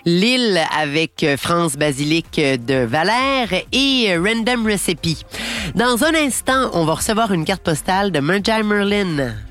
L'île avec France Basilic de Valère et Random Recipe. Dans un instant, on va recevoir une carte postale de Marjae Merlin.